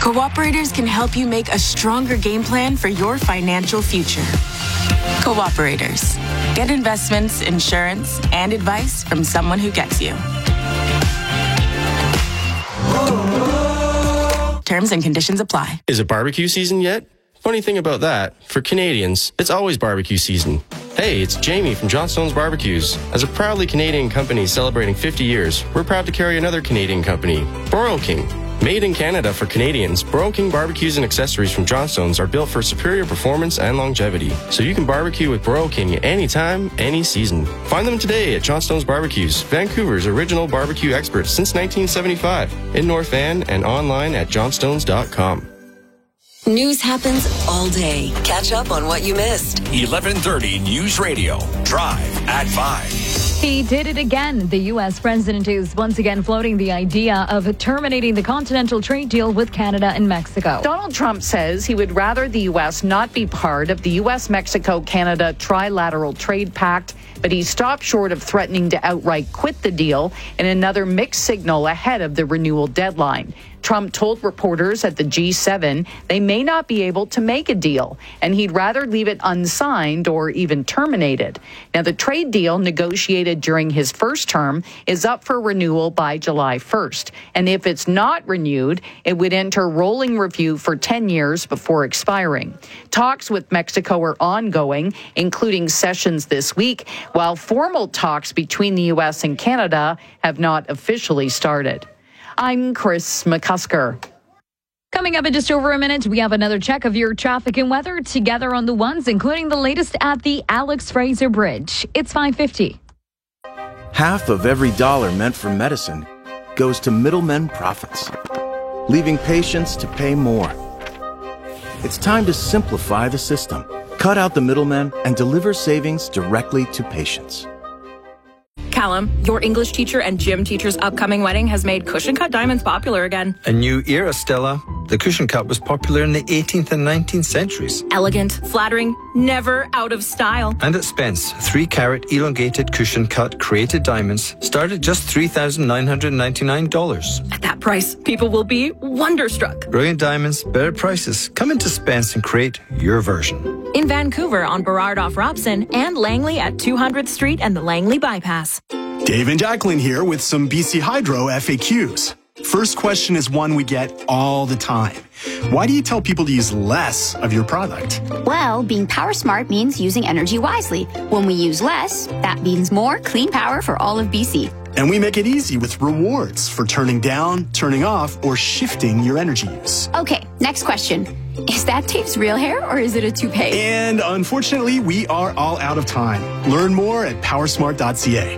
Cooperators can help you make a stronger game plan for your financial future. Cooperators. Get investments, insurance, and advice from someone who gets you. Terms and conditions apply. Is it barbecue season yet? Funny thing about that, for Canadians, it's always barbecue season. Hey, it's Jamie from Johnstone's Barbecues. As a proudly Canadian company celebrating 50 years, we're proud to carry another Canadian company, Broil King. Made in Canada for Canadians, Broil King barbecues and accessories from Johnstone's are built for superior performance and longevity, so you can barbecue with Broil King anytime, any season. Find them today at Johnstone's Barbecues, Vancouver's original barbecue experts since 1975, in North Van and online at johnstones.com. News happens all day. Catch up on what you missed. 1130 News Radio. Drive at 5. He did it again. The U.S. president is once again floating the idea of terminating the continental trade deal with Canada and Mexico. Donald Trump says he would rather the U.S. not be part of the U.S.-Mexico-Canada trilateral trade pact, but he stopped short of threatening to outright quit the deal in another mixed signal ahead of the renewal deadline. Trump told reporters at the G7 they may not be able to make a deal, and he'd rather leave it unsigned or even terminated. Now, the trade deal negotiated during his first term is up for renewal by July 1st. And if it's not renewed, it would enter rolling review for 10 years before expiring. Talks with Mexico are ongoing, including sessions this week, while formal talks between the U.S. and Canada have not officially started. I'm Chris McCusker. Coming up in just over a minute, we have another check of your traffic and weather together on the ones, including the latest at the Alex Fraser Bridge. It's 5:50. Half of every dollar meant for medicine goes to middlemen profits, leaving patients to pay more. It's time to simplify the system, cut out the middlemen, and deliver savings directly to patients. Callum, your English teacher and gym teacher's upcoming wedding has made cushion cut diamonds popular again. A new era, Stella. The cushion cut was popular in the 18th and 19th centuries. Elegant, flattering, never out of style. And at Spence, 3-carat elongated cushion cut created diamonds start at just $3,999. At that price, people will be wonderstruck. Brilliant diamonds, better prices. Come into Spence and create your version. In Vancouver on Burrard off Robson and Langley at 200th Street and the Langley Bypass. Dave and Jacqueline here with some BC Hydro FAQs. First question is one we get all the time. Why do you tell people to use less of your product? Well, being power smart means using energy wisely. When we use less, that means more clean power for all of BC. And we make it easy with rewards for turning down, turning off, or shifting your energy use. Okay, next question. Is that Dave's real hair or is it a toupee? And unfortunately, we are all out of time. Learn more at powersmart.ca.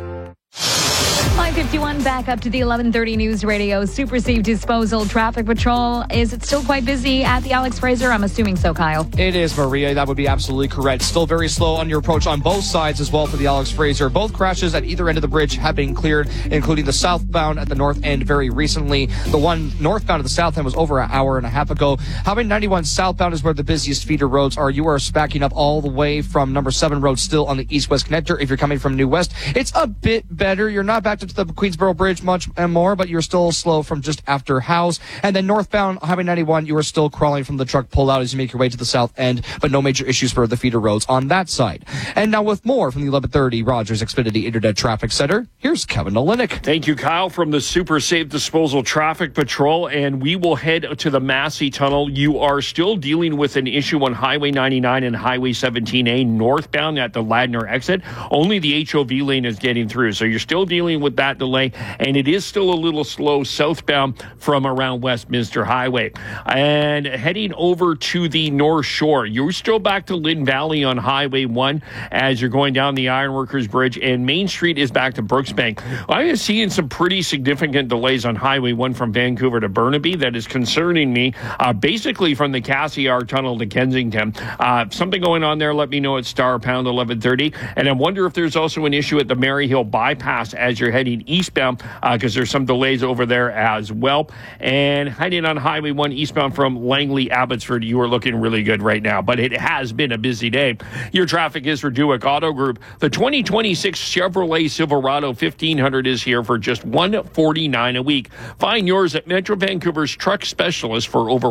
5:51, back up to the 1130 News Radio Super Safe Disposal Traffic Patrol. Is it still quite busy at the Alex Fraser? I'm assuming so, Kyle. It is, Maria. That would be absolutely correct. Still very slow on your approach on both sides as well for the Alex Fraser. Both crashes at either end of the bridge have been cleared, including the southbound at the north end very recently. The one northbound at the south end was over an hour and a half ago. Highway 91 southbound is where the busiest feeder roads are. You are backing up all the way from number 7 road still on the east-west connector. If you're coming from New West, it's a bit better. You're not backed up to the Queensboro Bridge much and more, but you're still slow from just after House. And then northbound Highway 91, you are still crawling from the truck pullout as you make your way to the south end, but no major issues for the feeder roads on that side. And now with more from the 1130 Rogers Xfinity Internet Traffic Center, here's Kevin Nolinik. Thank you, Kyle, from the Super Safe Disposal Traffic Patrol, and we will head to the Massey Tunnel. You are still dealing with an issue on Highway 99 and Highway 17A northbound at the Ladner exit. Only the HOV lane is getting through, so you're still dealing with that delay, and it is still a little slow southbound from around Westminster Highway. And heading over to the North Shore, you're still back to Lynn Valley on Highway 1 as you're going down the Ironworkers Bridge, and Main Street is back to Brooksbank. I am seeing some pretty significant delays on Highway 1 from Vancouver to Burnaby that is concerning me, basically from the Cassiar Tunnel to Kensington. Something going on there, let me know at star pound 1130. And I wonder if there's also an issue at the Maryhill bypass as you're heading eastbound, because there's some delays over there as well. And heading on Highway 1 eastbound from Langley, Abbotsford, you are looking really good right now, but it has been a busy day. Your traffic is for Duick Auto Group. The 2026 Chevrolet Silverado 1500 is here for just $149 a week. Find yours at Metro Vancouver's truck specialist for over